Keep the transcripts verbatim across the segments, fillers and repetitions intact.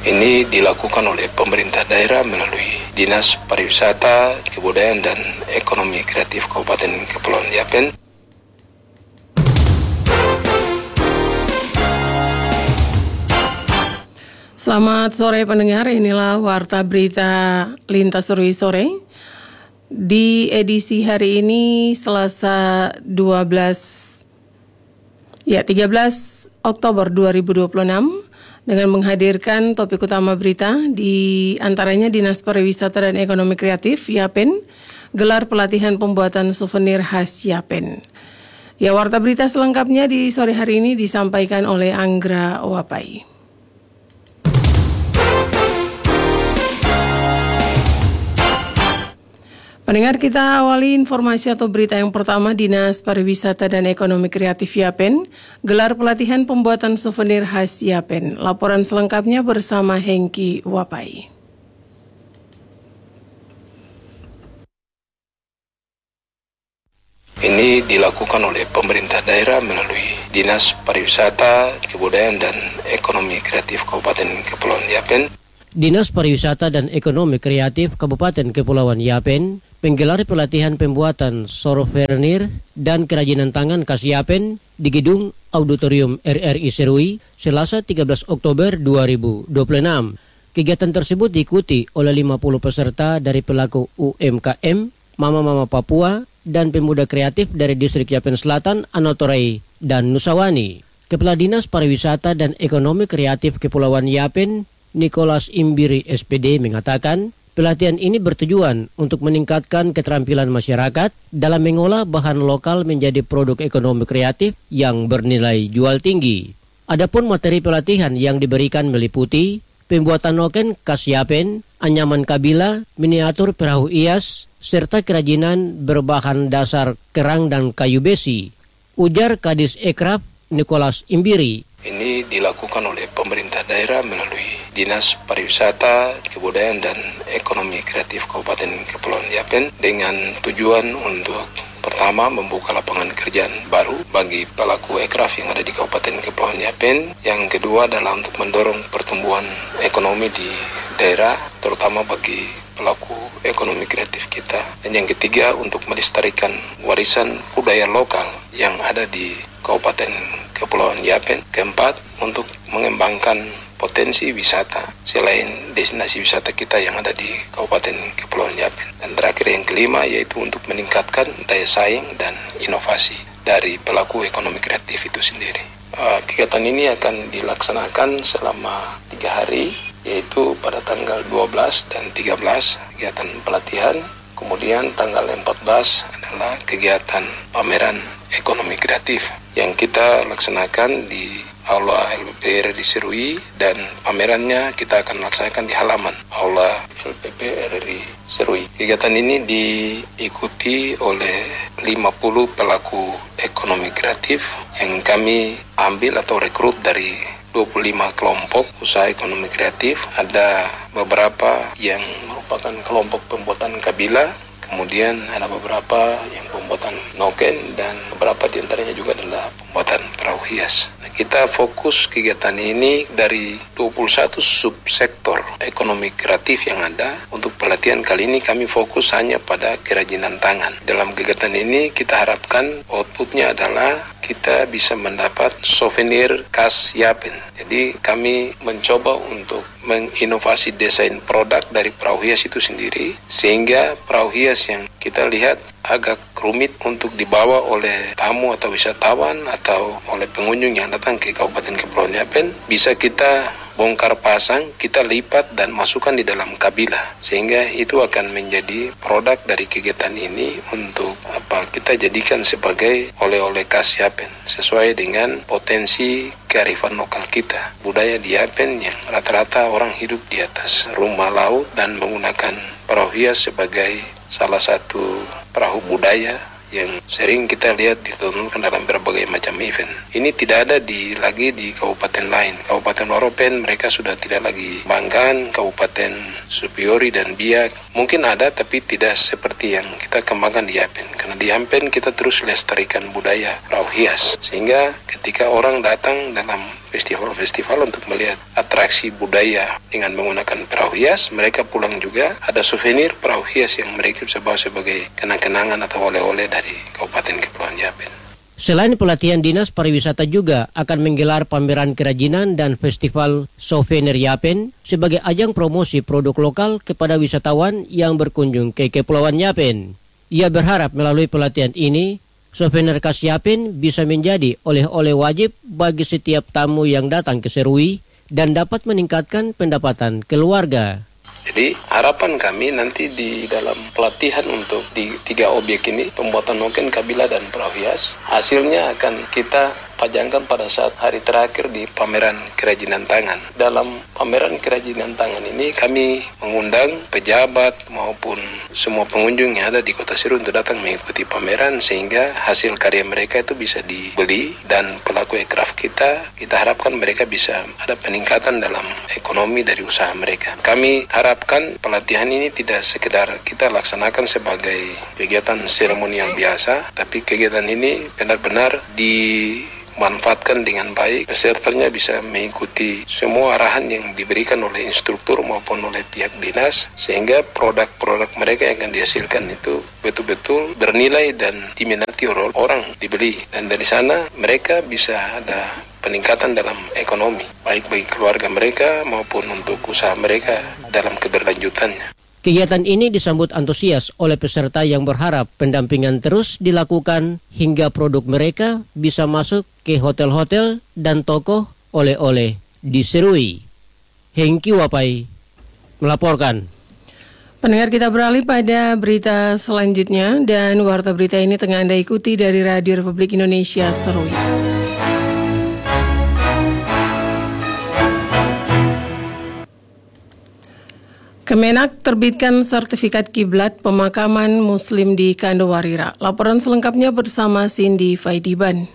Ini dilakukan oleh pemerintah daerah melalui Dinas Pariwisata, Kebudayaan dan Ekonomi Kreatif Kabupaten Kepulauan Yapen. Selamat sore pendengar, inilah Warta Berita Lintas Serui Sore. Di edisi hari ini Selasa dua belas ya tiga belas Oktober dua ribu dua puluh enam dengan menghadirkan topik utama berita, di antaranya Dinas Pariwisata dan Ekonomi Kreatif Yapen gelar pelatihan pembuatan souvenir khas Yapen. Ya, Warta Berita selengkapnya di sore hari ini disampaikan oleh Anggra Wapai. Pendengar, kita awali informasi atau berita yang pertama. Dinas Pariwisata dan Ekonomi Kreatif Yapen gelar pelatihan pembuatan souvenir khas Yapen. Laporan selengkapnya bersama Hengki Wapai. Ini dilakukan oleh pemerintah daerah melalui Dinas Pariwisata, Kebudayaan dan Ekonomi Kreatif Kabupaten Kepulauan Yapen. Dinas Pariwisata dan Ekonomi Kreatif Kabupaten Kepulauan Yapen menggelar pelatihan pembuatan souvenir dan kerajinan tangan khas Yapen di Gedung Auditorium R R I Serui Selasa tiga belas Oktober dua ribu dua puluh enam. Kegiatan tersebut diikuti oleh lima puluh peserta dari pelaku U M K M, mama-mama Papua, dan pemuda kreatif dari distrik Yapen Selatan, Anotorei, dan Nusawani. Kepala Dinas Pariwisata dan Ekonomi Kreatif Kepulauan Yapen, Nicholas Imbiri S P D, mengatakan pelatihan ini bertujuan untuk meningkatkan keterampilan masyarakat dalam mengolah bahan lokal menjadi produk ekonomi kreatif yang bernilai jual tinggi. Adapun materi pelatihan yang diberikan meliputi pembuatan noken khas Yapen, anyaman kabila, miniatur perahu hias, serta kerajinan berbahan dasar kerang dan kayu besi. Ujar Kadis Ekraf Nicholas Imbiri. Ini dilakukan oleh pemerintah daerah melalui Dinas Pariwisata, Kebudayaan dan Ekonomi Kreatif Kabupaten Kepulauan Yapen dengan tujuan untuk pertama membuka lapangan kerjaan baru bagi pelaku ekraf yang ada di Kabupaten Kepulauan Yapen. Yang kedua adalah untuk mendorong pertumbuhan ekonomi di daerah, terutama bagi pelaku ekonomi kreatif kita. Dan yang ketiga untuk melestarikan warisan budaya lokal yang ada di Kabupaten Kepulauan Yapen. Keempat, untuk mengembangkan potensi wisata selain destinasi wisata kita yang ada di Kabupaten Kepulauan Yapen. Dan terakhir yang kelima yaitu untuk meningkatkan daya saing dan inovasi dari pelaku ekonomi kreatif itu sendiri. Uh, kegiatan ini akan dilaksanakan selama tiga hari, yaitu pada tanggal dua belas dan tiga belas kegiatan pelatihan. Kemudian tanggal empat belas adalah kegiatan pameran ekonomi kreatif yang kita laksanakan di Aula L P P R di Serui, dan pamerannya kita akan laksanakan di halaman Aula L P P R di Serui. Kegiatan ini diikuti oleh lima puluh pelaku ekonomi kreatif yang kami ambil atau rekrut dari dua puluh lima kelompok usaha ekonomi kreatif. Ada beberapa yang merupakan kelompok pembuatan kabila, kemudian ada beberapa yang pembuatan noken, dan beberapa diantaranya juga adalah pembuatan perahu hias. Nah, kita fokus kegiatan ini dari dua puluh satu subsektor ekonomi kreatif yang ada. Untuk pelatihan kali ini kami fokus hanya pada kerajinan tangan. Dalam kegiatan ini kita harapkan outputnya adalah kita bisa mendapat souvenir khas Yapen. Jadi kami mencoba untuk menginovasi desain produk dari perahu hias itu sendiri, sehingga perahu hias yang kita lihat agak rumit untuk dibawa oleh tamu atau wisatawan atau oleh pengunjung yang datang ke Kabupaten Kepulauan Yapen bisa kita bongkar pasang, kita lipat dan masukkan di dalam kabilah, sehingga itu akan menjadi produk dari kegiatan ini untuk apa kita jadikan sebagai oleh-oleh khas Yapen sesuai dengan potensi kearifan lokal kita, budaya di Yapen yang rata-rata orang hidup di atas rumah laut dan menggunakan perahu hias sebagai salah satu perahu budaya yang sering kita lihat ditontonkan dalam berbagai macam event. Ini tidak ada di lagi di kabupaten lain. Kabupaten Waropen mereka sudah tidak lagi Banggan, Kabupaten Supiori dan Biak. Mungkin ada tapi tidak seperti yang kita kembangkan di Yapen. Karena di Yapen kita terus lestarikan budaya perahu hias. Sehingga ketika orang datang dalam festival-festival untuk melihat atraksi budaya dengan menggunakan perahu hias. Mereka pulang juga ada souvenir perahu hias yang mereka bisa bawa sebagai kenang-kenangan atau oleh-oleh dari Kabupaten Kepulauan Yapen. Selain pelatihan, Dinas Pariwisata juga akan menggelar pameran kerajinan dan festival souvenir Yapen sebagai ajang promosi produk lokal kepada wisatawan yang berkunjung ke Kepulauan Yapen. Ia berharap melalui pelatihan ini, souvenir khas Yapen bisa menjadi oleh-oleh wajib bagi setiap tamu yang datang ke Serui dan dapat meningkatkan pendapatan keluarga. Jadi harapan kami nanti di dalam pelatihan untuk di tiga objek ini, pembuatan noken, kabila, dan perahu hias, hasilnya akan kita pajangkan pada saat hari terakhir di pameran kerajinan tangan. Dalam pameran kerajinan tangan ini kami mengundang pejabat maupun semua pengunjung yang ada di Kota Serui untuk datang mengikuti pameran sehingga hasil karya mereka itu bisa dibeli, dan pelaku ekraf kita, kita harapkan mereka bisa ada peningkatan dalam ekonomi dari usaha mereka. Kami harapkan pelatihan ini tidak sekedar kita laksanakan sebagai kegiatan seremonial biasa, tapi kegiatan ini benar-benar di manfaatkan dengan baik, pesertanya bisa mengikuti semua arahan yang diberikan oleh instruktur maupun oleh pihak dinas, sehingga produk-produk mereka yang akan dihasilkan itu betul-betul bernilai dan diminati oleh orang, dibeli, dan dari sana mereka bisa ada peningkatan dalam ekonomi, baik bagi keluarga mereka maupun untuk usaha mereka dalam keberlanjutannya. Kegiatan ini disambut antusias oleh peserta yang berharap pendampingan terus dilakukan hingga produk mereka bisa masuk ke hotel-hotel dan toko oleh-oleh di Serui. Hengki Wapai melaporkan. Pendengar, kita beralih pada berita selanjutnya, dan warta berita ini tengah Anda ikuti dari Radio Republik Indonesia Serui. Kemenak terbitkan sertifikat kiblat pemakaman Muslim di Kandowarira. Laporan selengkapnya bersama Cindy Faidiban.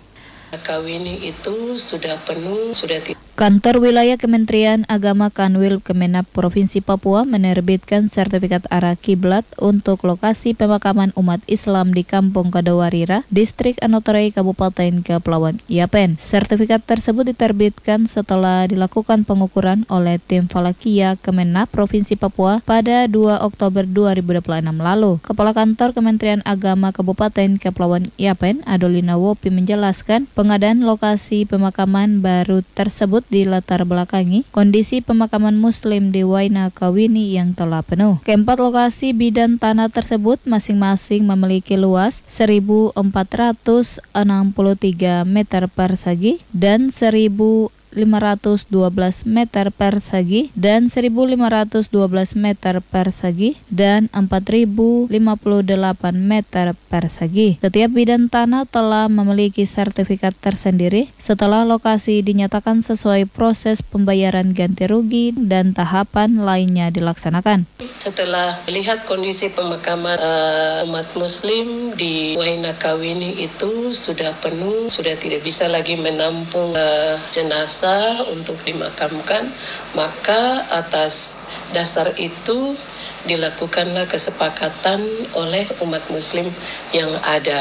Kawini itu sudah penuh, sudah tidak. Kantor Wilayah Kementerian Agama Kanwil Kemenap Provinsi Papua menerbitkan sertifikat arah kiblat untuk lokasi pemakaman umat Islam di Kampung Kandowarira, Distrik Anotorei, Kabupaten Kepulauan Yapen. Sertifikat tersebut diterbitkan setelah dilakukan pengukuran oleh tim Falakia Kemenap Provinsi Papua pada dua Oktober dua ribu dua puluh enam lalu. Kepala Kantor Kementerian Agama Kabupaten Kepulauan Yapen, Adolina Wopi, menjelaskan pengadaan lokasi pemakaman baru tersebut dilatar belakangi kondisi pemakaman Muslim di Waina Kawini yang telah penuh. Keempat lokasi bidan tanah tersebut masing-masing memiliki luas seribu empat ratus enam puluh tiga meter persegi dan seribu lima ratus dua belas meter persegi dan seribu lima ratus dua belas meter persegi dan empat ribu lima puluh delapan meter persegi. Setiap bidan tanah telah memiliki sertifikat tersendiri setelah lokasi dinyatakan sesuai proses pembayaran ganti rugi dan tahapan lainnya dilaksanakan. Setelah melihat kondisi pemakaman uh, umat Muslim di Waina Kawini itu sudah penuh, sudah tidak bisa lagi menampung uh, jenazah untuk dimakamkan, maka atas dasar itu dilakukanlah kesepakatan oleh umat Muslim yang ada,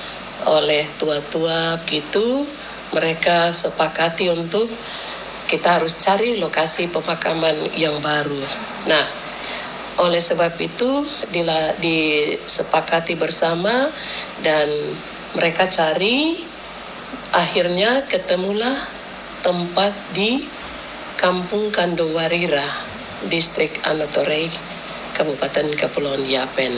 oleh tua-tua gitu, mereka sepakati untuk kita harus cari lokasi pemakaman yang baru. Nah, oleh sebab itu dila, disepakati bersama dan mereka cari, akhirnya ketemulah tempat di Kampung Kandowarira, Distrik Anotorei, Kabupaten Kepulauan Yapen.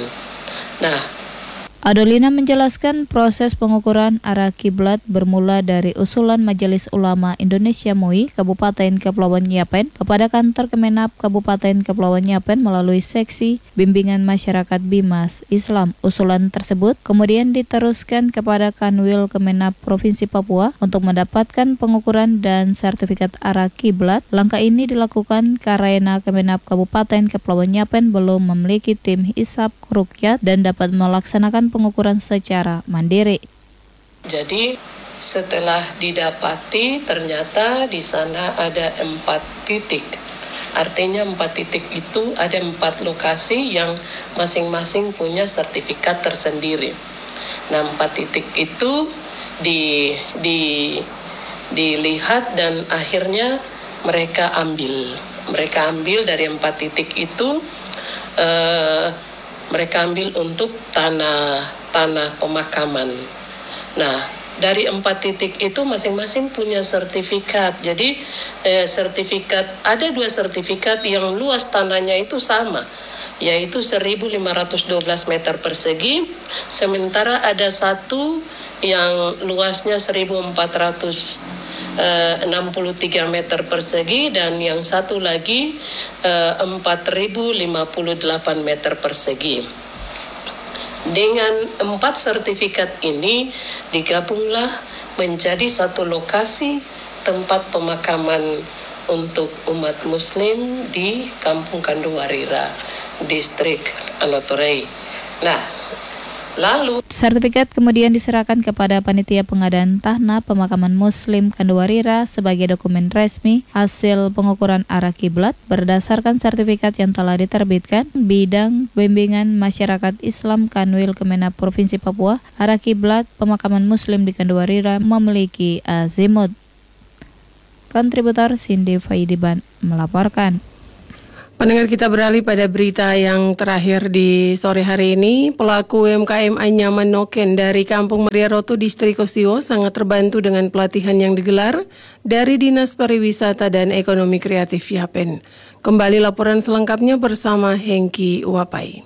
Nah, Adolina menjelaskan proses pengukuran arah kiblat bermula dari usulan Majelis Ulama Indonesia M U I Kabupaten Kepulauan Yapen kepada Kantor Kemenap Kabupaten Kepulauan Yapen melalui Seksi Bimbingan Masyarakat Bimas Islam. Usulan tersebut kemudian diteruskan kepada Kanwil Kemenap Provinsi Papua untuk mendapatkan pengukuran dan sertifikat arah kiblat. Langkah ini dilakukan karena Kemenap Kabupaten Kepulauan Yapen belum memiliki tim hisab rukyat dan dapat melaksanakan pengukuran secara mandiri. Jadi setelah didapati ternyata di sana ada empat titik. Artinya empat titik itu ada empat lokasi yang masing-masing punya sertifikat tersendiri. Nah, empat titik itu di di dilihat dan akhirnya mereka ambil. Mereka ambil dari empat titik itu, uh, mereka ambil untuk tanah tanah pemakaman. Nah, dari empat titik itu masing-masing punya sertifikat. Jadi eh, sertifikat, ada dua sertifikat yang luas tanahnya itu sama, yaitu seribu lima ratus dua belas meter persegi, sementara ada satu yang luasnya seribu empat ratus enam puluh tiga meter persegi dan yang satu lagi eh, empat ribu lima puluh delapan meter persegi. Dengan empat sertifikat ini digabunglah menjadi satu lokasi tempat pemakaman untuk umat muslim di Kampung Kanduwarira, distrik Anotorei. Nah, lalu sertifikat kemudian diserahkan kepada panitia pengadaan tanah pemakaman muslim Kanduwarira sebagai dokumen resmi hasil pengukuran arah kiblat berdasarkan sertifikat yang telah diterbitkan Bidang Bimbingan Masyarakat Islam Kanwil Kemenap Provinsi Papua. Arah kiblat pemakaman muslim di Kanduwarira memiliki azimut. Kontributor Cindy Faidiban melaporkan. Pendengar, kita beralih pada berita yang terakhir di sore hari ini. Pelaku U M K M Anyaman Noken dari Kampung Mariaroto, Distrik Osiwo sangat terbantu dengan pelatihan yang digelar dari Dinas Pariwisata dan Ekonomi Kreatif Yapen. Kembali laporan selengkapnya bersama Hengki Wapai.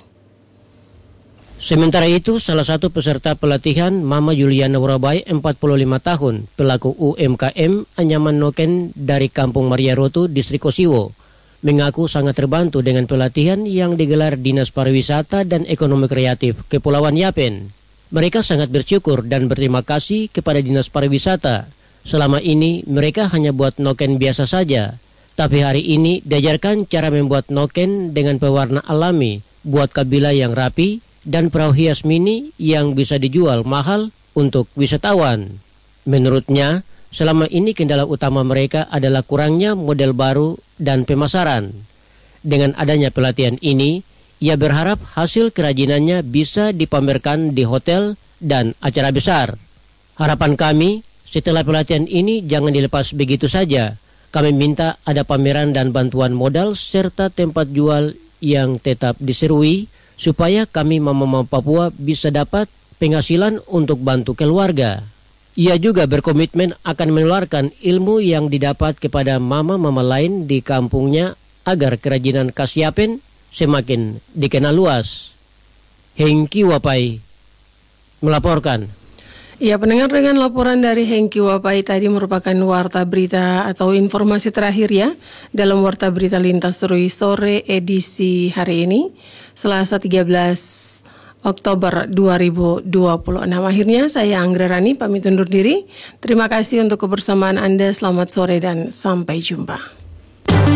Sementara itu, salah satu peserta pelatihan Mama Juliana Wurabai, empat puluh lima tahun, pelaku U M K M Anyaman Noken dari Kampung Mariaroto, Distrik Osiwo, mengaku sangat terbantu dengan pelatihan yang digelar Dinas Pariwisata dan Ekonomi Kreatif Kepulauan Yapen. Mereka sangat bersyukur dan berterima kasih kepada Dinas Pariwisata. Selama ini mereka hanya buat noken biasa saja, tapi hari ini diajarkan cara membuat noken dengan pewarna alami, buat kabilah yang rapi, dan perahu hias mini yang bisa dijual mahal untuk wisatawan. Menurutnya, selama ini kendala utama mereka adalah kurangnya model baru dan pemasaran. Dengan adanya pelatihan ini, ia berharap hasil kerajinannya bisa dipamerkan di hotel dan acara besar. Harapan kami, setelah pelatihan ini jangan dilepas begitu saja. Kami minta ada pameran dan bantuan modal serta tempat jual yang tetap diserui supaya kami Mama-Mama Papua bisa dapat penghasilan untuk bantu keluarga. Ia juga berkomitmen akan menularkan ilmu yang didapat kepada mama-mama lain di kampungnya agar kerajinan khas Yapen semakin dikenal luas. Hengki Wapai melaporkan. Ya, pendengar, dengan laporan dari Hengki Wapai tadi merupakan warta berita atau informasi terakhir ya dalam warta berita Lintas Serui Sore edisi hari ini, Selasa tiga belas Oktober dua ribu dua puluh enam. Akhirnya saya Anggra Rani pamit undur diri. Terima kasih untuk kebersamaan Anda. Selamat sore dan sampai jumpa.